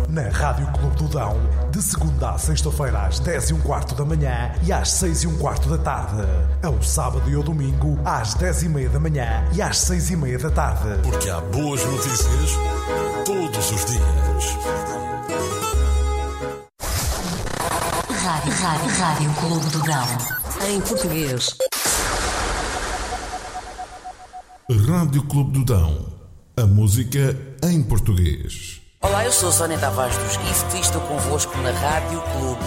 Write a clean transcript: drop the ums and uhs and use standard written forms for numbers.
na Rádio Clube do Dão, de segunda à sexta-feira às 10h15 da manhã e às 6h15 da tarde. Ao sábado e ao domingo às 10h30 da manhã e às 6h30 da tarde. Porque há boas notícias todos os dias. Rádio Clube do Dão, em português. Rádio Clube do Dão, a música em português. Olá, eu sou Sónia Tavares dos Gift e estou convosco na Rádio Clube